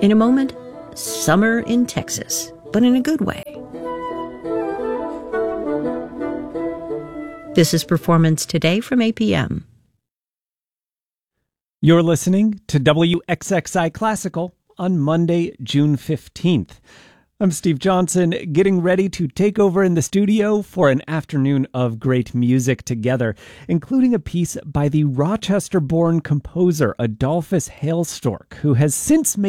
In a moment, summer in Texas, but in a good way. This is Performance Today from APM. You're listening to WXXI Classical on Monday, June 15th. I'm Steve Johnson, getting ready to take over in the studio for an afternoon of great music together, including a piece by the Rochester-born composer Adolphus Hailstork, who has since made